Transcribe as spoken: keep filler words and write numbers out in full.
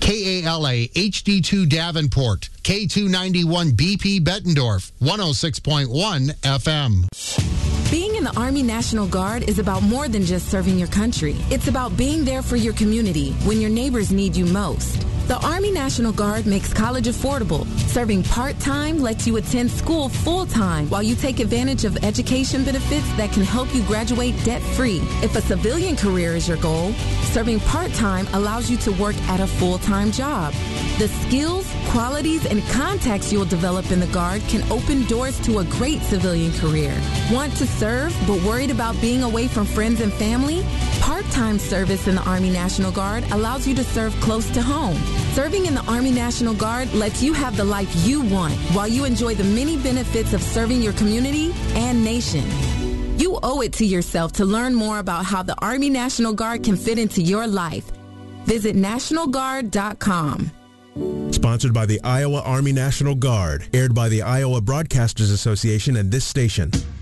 K A L A H D two Davenport, K two ninety-one B P Bettendorf, one oh six point one F M. Being in the Army National Guard is about more than just serving your country. It's about being there for your community when your neighbors need you most. The Army National Guard makes college affordable. Serving part-time lets you attend school full-time while you take advantage of education benefits that can help you graduate debt-free. If a civilian career is your goal, serving part-time allows you to work at a full-time job. The skills, qualities, and contacts you'll develop in the Guard can open doors to a great civilian career. Want to serve but worried about being away from friends and family? Part-time service in the Army National Guard allows you to serve close to home. Serving in the Army National Guard lets you have the life you want while you enjoy the many benefits of serving your community and nation. You owe it to yourself to learn more about how the Army National Guard can fit into your life. Visit national guard dot com. Sponsored by the Iowa Army National Guard. Aired by the Iowa Broadcasters Association and this station.